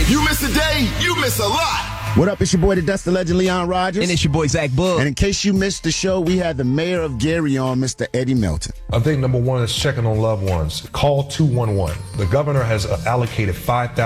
You miss a day, you miss a lot. What up? It's your boy, the Dust, the Legend, Leon Rogers. And it's your boy, Zach Bull. And in case you missed the show, we had the mayor of Gary on, Mr. Eddie Melton. I think number one is checking on loved ones. Call 211. The governor has allocated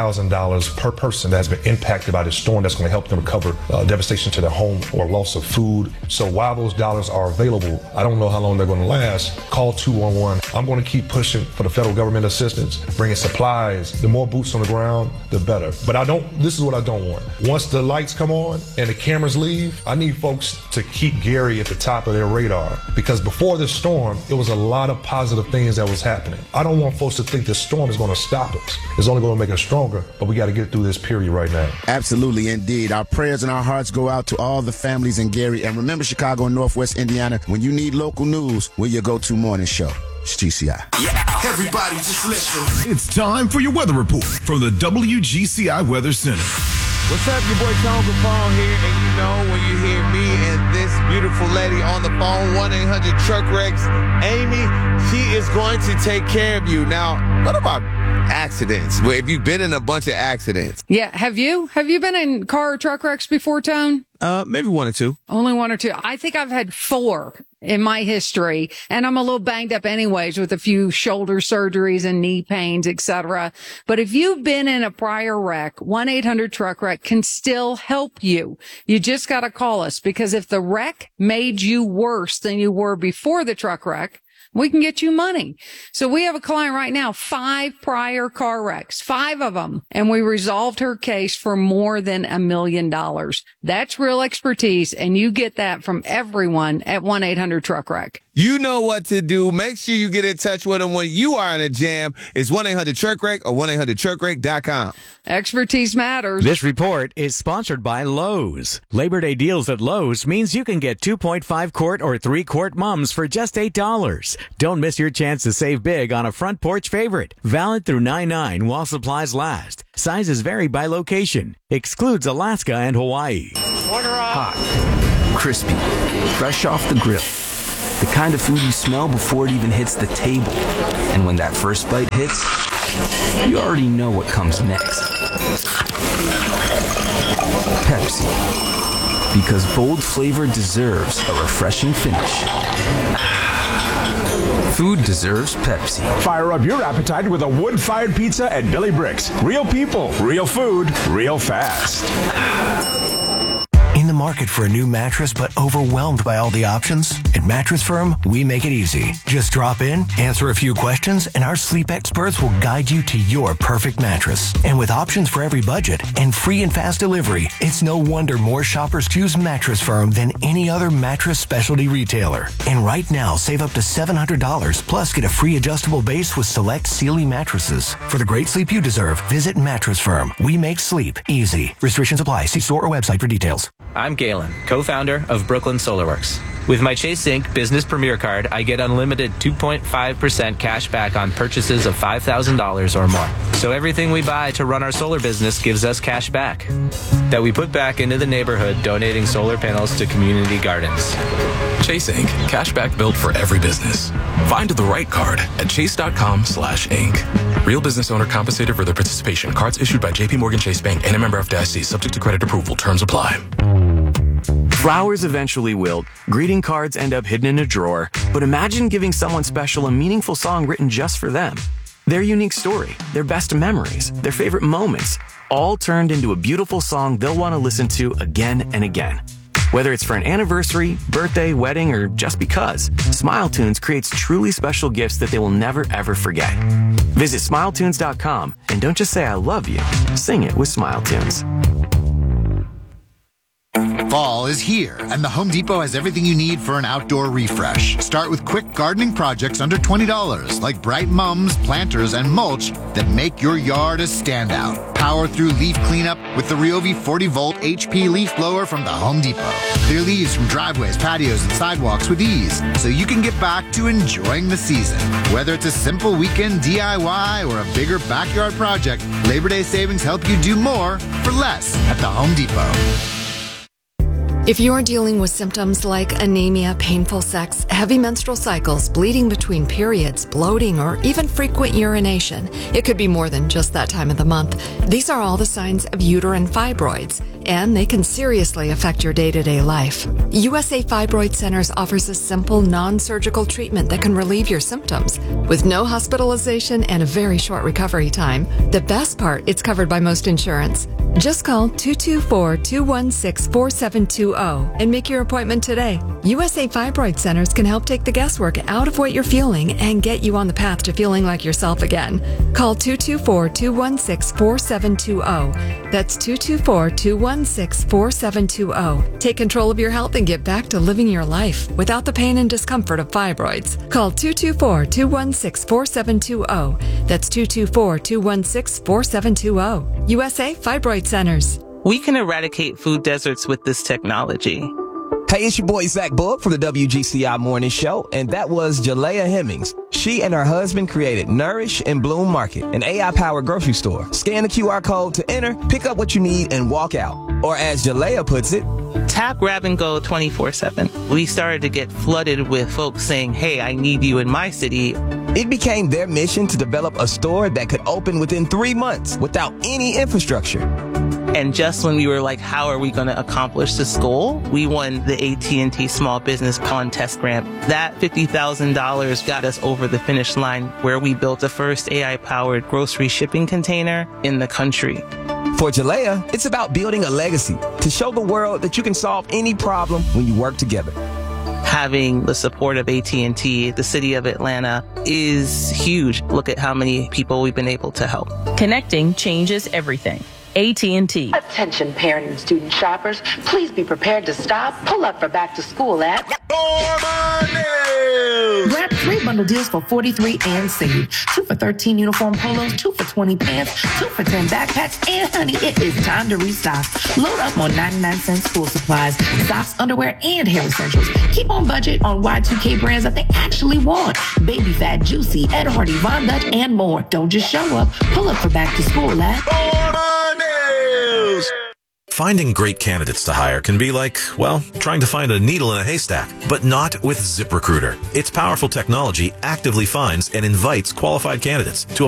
$5,000 per person that has been impacted by this storm that's going to help them recover devastation to their home or loss of food. So while those dollars are available, I don't know how long they're going to last. Call 211. I'm going to keep pushing for the federal government assistance, bringing supplies. The more boots on the ground, the better. But this is what I don't want. Once the lights come on and the cameras leave, I need folks to keep Gary at the top of their radar, because before this storm, it was a lot of positive things that was happening. I don't want folks to think this storm is going to stop us. It's only going to make us stronger, but we got to get through this period right now. Absolutely, indeed. Our prayers and our hearts go out to all the families in Gary. And remember, Chicago and Northwest Indiana, when you need local news, we're your go-to morning show. It's GCI. Yeah, everybody just listen. It's time for your weather report from the WGCI Weather Center. What's up, your boy Tone Capone here, and you know when you hear me and this beautiful lady on the phone, 1-800-TRUCK-WRECKS, Amy, she is going to take care of you. Now, what about accidents? Well, have you been in a bunch of accidents? Yeah, have you? Have you been in car or truck wrecks before, Tone? Maybe one or two. Only one or two. I think I've had 4 in my history, and I'm a little banged up anyways with a few shoulder surgeries and knee pains, etc. But if you've been in a prior wreck, 1-800-TRUCK-WRECK can still help you. You just got to call us, because if the wreck made you worse than you were before the truck wreck, we can get you money. So we have a client right now, 5 prior car wrecks, 5 of them, and we resolved her case for more than $1 million. That's real expertise, and you get that from everyone at 1-800-TRUCK-WRECK. You know what to do. Make sure you get in touch with them when you are in a jam. It's 1-800-TRUCK-WRECK or 1-800-TRUCKWRECK.com. Expertise matters. This report is sponsored by Lowe's. Labor Day deals at Lowe's means you can get 2.5 quart or 3 quart mums for just $8. Don't miss your chance to save big on a front porch favorite. Valid through 9/9 while supplies last. Sizes vary by location. Excludes Alaska and Hawaii. Hot, crispy, fresh off the grill. The kind of food you smell before it even hits the table. And when that first bite hits, you already know what comes next. Pepsi. Because bold flavor deserves a refreshing finish. Food deserves Pepsi. Fire up your appetite with a wood-fired pizza at Billy Bricks. Real people, real food, real fast. In the market for a new mattress but overwhelmed by all the options? At Mattress Firm, we make it easy. Just drop in, answer a few questions, and our sleep experts will guide you to your perfect mattress. And with options for every budget and free and fast delivery, it's no wonder more shoppers choose Mattress Firm than any other mattress specialty retailer. And right now, save up to $700, plus get a free adjustable base with select Sealy mattresses. For the great sleep you deserve, visit Mattress Firm. We make sleep easy. Restrictions apply. See store or website for details. I'm Galen, co-founder of Brooklyn Solarworks. With my Chase Inc. Business Premier Card, I get unlimited 2.5% cash back on purchases of $5,000 or more. So everything we buy to run our solar business gives us cash back that we put back into the neighborhood, donating solar panels to community gardens. Chase Inc. Cashback built for every business. Find the right card at chase.com/inc. Real business owner compensated for their participation. Cards issued by JP Morgan Chase Bank and a member FDIC, subject to credit approval. Terms apply. Flowers eventually wilt. Greeting cards end up hidden in a drawer. But imagine giving someone special a meaningful song written just for them. Their unique story, their best memories, their favorite moments, all turned into a beautiful song they'll want to listen to again and again. Whether it's for an anniversary, birthday, wedding, or just because, SmileTunes creates truly special gifts that they will never ever forget. Visit SmileTunes.com and don't just say I love you, sing it with SmileTunes. Fall is here, and the Home Depot has everything you need for an outdoor refresh. Start with quick gardening projects under $20, like bright mums, planters, and mulch that make your yard a standout. Power through leaf cleanup with the Ryobi 40-volt HP leaf blower from the Home Depot. Clear leaves from driveways, patios, and sidewalks with ease, so you can get back to enjoying the season. Whether it's a simple weekend DIY or a bigger backyard project, Labor Day savings help you do more for less at the Home Depot. If you're dealing with symptoms like anemia, painful sex, heavy menstrual cycles, bleeding between periods, bloating, or even frequent urination, it could be more than just that time of the month. These are all the signs of uterine fibroids, and they can seriously affect your day-to-day life. USA Fibroid Centers offers a simple, non-surgical treatment that can relieve your symptoms with no hospitalization and a very short recovery time. The best part, it's covered by most insurance. Just call 224-216-4720 and make your appointment today. USA Fibroid Centers can help take the guesswork out of what you're feeling and get you on the path to feeling like yourself again. Call 224-216-4720. That's 224-216-4720. Take control of your health and get back to living your life without the pain and discomfort of fibroids. Call 224-216-4720. That's 224-216-4720. USA Fibroid Centers. We can eradicate food deserts with this technology. Hey, it's your boy Zach Bullock from the WGCI Morning Show, and that was Jalea Hemmings. She and her husband created Nourish and Bloom Market, an AI-powered grocery store. Scan the QR code to enter, pick up what you need, and walk out. Or as Jalea puts it, tap, grab, and go 24/7. We started to get flooded with folks saying, hey, I need you in my city. It became their mission to develop a store that could open within 3 months without any infrastructure. And just when we were like, how are we going to accomplish this goal? We won the AT&T Small Business Contest Grant. That $50,000 got us over the finish line, where we built the first AI-powered grocery shipping container in the country. For Jalea, it's about building a legacy to show the world that you can solve any problem when you work together. Having the support of AT&T, the city of Atlanta, is huge. Look at how many people we've been able to help. Connecting changes everything. AT&T. Attention parent and student shoppers, please be prepared to stop. Pull up for back to school at Grab 3 bundle deals for $43 and save. 2 for 13 uniform polos, 2 for 20 pants, 2 for 10 backpacks, and honey, it is time to restock. Load up on 99-cent school supplies, socks, underwear, and hair essentials. Keep on budget on Y2K brands that they actually want. Baby Fat, Juicy, Ed Hardy, Von Dutch, and more. Don't just show up. Pull up for back to school at Finding great candidates to hire can be like, well, trying to find a needle in a haystack, but not with ZipRecruiter. Its powerful technology actively finds and invites qualified candidates to